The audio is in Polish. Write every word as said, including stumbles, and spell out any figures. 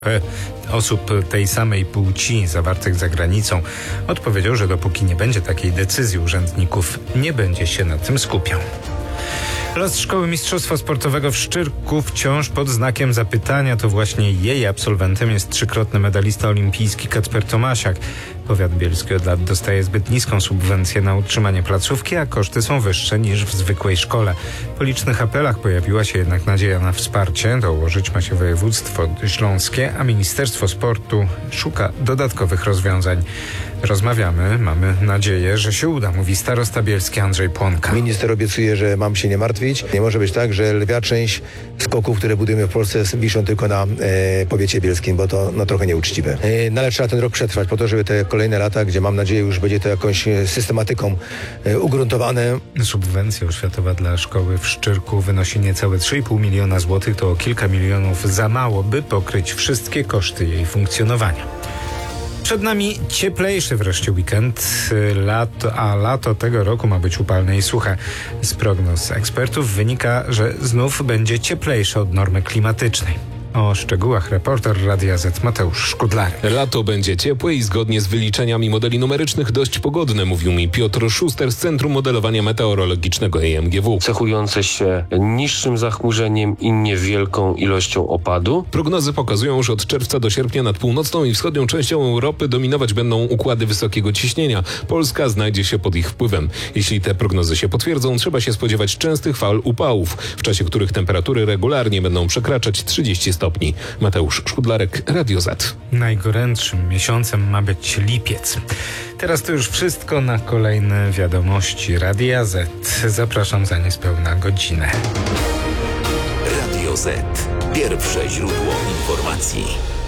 osób tej samej płci zawartych za granicą, odpowiedział, że dopóki nie będzie takiej decyzji urzędników, nie będzie się na tym skupiał. Los Szkoły Mistrzostwa Sportowego w Szczyrku wciąż pod znakiem zapytania. To właśnie jej absolwentem jest trzykrotny medalista olimpijski Kacper Tomasiak. Powiat bielski od lat dostaje zbyt niską subwencję na utrzymanie placówki, a koszty są wyższe niż w zwykłej szkole. Po licznych apelach pojawiła się jednak nadzieja na wsparcie. Dołożyć ma się województwo śląskie, a Ministerstwo Sportu szuka dodatkowych rozwiązań. Rozmawiamy, mamy nadzieję, że się uda, mówi starosta bielski Andrzej Płonka. Minister obiecuje, że mam się nie martwić. Nie może być tak, że lwia część skoków, które budujemy w Polsce, wiszą tylko na e, powiecie bielskim, bo to no, trochę nieuczciwe. E, no, ale trzeba ten rok przetrwać po to, żeby te kolejne lata, gdzie mam nadzieję już będzie to jakąś systematyką e, ugruntowane. Subwencja oświatowa dla szkoły w Szczyrku wynosi niecałe trzy i pół miliona złotych. To o kilka milionów za mało, by pokryć wszystkie koszty jej funkcjonowania. Przed nami cieplejszy wreszcie weekend, lato, a lato tego roku ma być upalne i suche. Z prognoz ekspertów wynika, że znów będzie cieplejsze od normy klimatycznej. O szczegółach reporter Radia Z Mateusz Szkudlarek. Lato będzie ciepłe i zgodnie z wyliczeniami modeli numerycznych dość pogodne, mówił mi Piotr Szuster z Centrum Modelowania Meteorologicznego E M G W. Cechujące się niższym zachmurzeniem i niewielką ilością opadu. Prognozy pokazują, że od czerwca do sierpnia nad północną i wschodnią częścią Europy dominować będą układy wysokiego ciśnienia. Polska znajdzie się pod ich wpływem. Jeśli te prognozy się potwierdzą, trzeba się spodziewać częstych fal upałów, w czasie których temperatury regularnie będą przekraczać trzydzieści stopni. Mateusz Szkudlarek, Radio Z. Najgorętszym miesiącem ma być lipiec. Teraz to już wszystko, na kolejne wiadomości Radia Z. Zapraszam za niespełna godzinę. Radio Z. Pierwsze źródło informacji.